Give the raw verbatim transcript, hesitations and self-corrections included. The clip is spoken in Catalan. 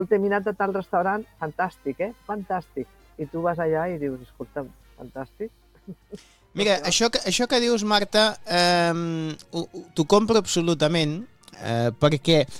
Hem anat a tal restaurant, fantàstic, eh? Fantàstic. I tu vas allà i dius, escolta, fantàstic. Mira, això que, això que dius, Marta, eh, t'ho compro absolutament, eh, perquè